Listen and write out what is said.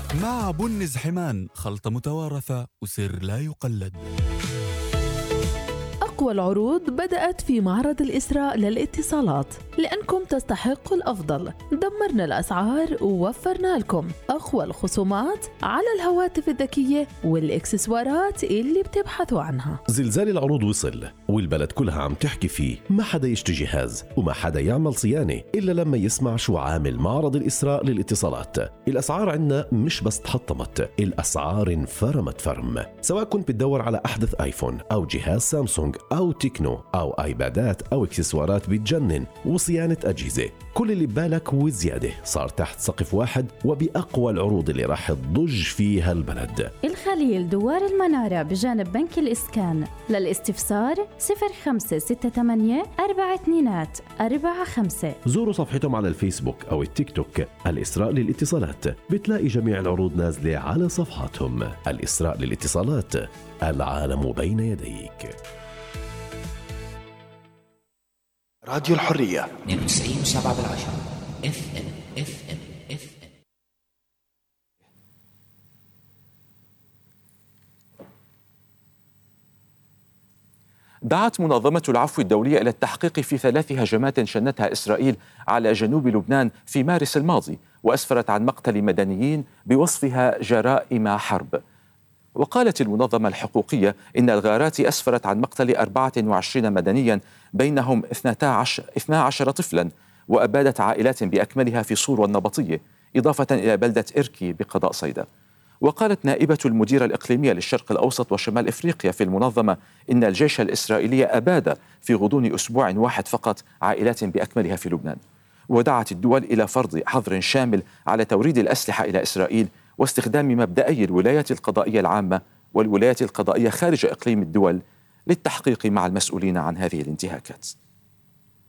مع بن زحمان، خلطة متوارثة وسر لا يقلد. أقوى العروض بدأت في معرض الإسراء للاتصالات، لأنكم تستحقوا الأفضل. دمرنا الأسعار ووفرنا لكم أقوى الخصومات على الهواتف الذكية والإكسسوارات اللي بتبحثوا عنها. زلزال العروض وصل والبلد كلها عم تحكي فيه. ما حدا يشتري جهاز وما حدا يعمل صيانة إلا لما يسمع شو عامل معرض الإسراء للاتصالات. الأسعار عنا مش بس تحطمت، الأسعار انفرمت فرم. سواء كنت بتدور على أحدث آيفون أو جهاز سامسونج أو تكنو أو آيبادات أو إكسسوارات بتجنن وصيانة أجهزة، كل اللي ببالك وزيادة صار تحت سقف واحد وبأقوى العروض اللي راح تضج فيها البلد. الخليل دوار المنارة بجانب بنك الإسكان. للاستفسار 0568 4245. زوروا صفحتهم على الفيسبوك أو التيك توك الإسراء للاتصالات، بتلاقي جميع العروض نازلة على صفحاتهم. الإسراء للاتصالات، العالم بين يديك. راديو الحرية 92.7 FM. دعت منظمة العفو الدولية إلى التحقيق في 3 هجمات شنتها إسرائيل على جنوب لبنان في مارس الماضي، وأسفرت عن مقتل مدنيين بوصفها جرائم حرب. وقالت المنظمة الحقوقية إن الغارات أسفرت عن مقتل 24 مدنيا بينهم 12 طفلا، وأبادت عائلات بأكملها في صور والنبطية، إضافة إلى بلدة إركي بقضاء صيدا. وقالت نائبة المديرة الإقليمية للشرق الأوسط وشمال إفريقيا في المنظمة إن الجيش الإسرائيلي أباد في غضون أسبوع واحد فقط عائلات بأكملها في لبنان. ودعت الدول إلى فرض حظر شامل على توريد الأسلحة إلى إسرائيل واستخدام مبدئي الولايات القضائية العامة والولايات القضائية خارج إقليم الدول للتحقيق مع المسؤولين عن هذه الانتهاكات.